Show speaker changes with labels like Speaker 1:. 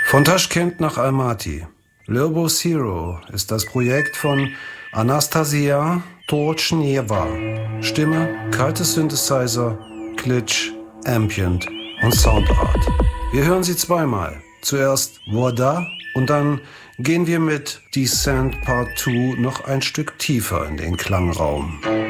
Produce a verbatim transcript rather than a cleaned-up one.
Speaker 1: Von Taschkent nach Almaty. Lurbo Zero ist das Projekt von Anastasia Torchnieva. Stimme, kalte Synthesizer, Glitch, Ambient und Soundart. Wir hören sie zweimal. Zuerst Voda und dann gehen wir mit Descent Part zwei noch ein Stück tiefer in den Klangraum.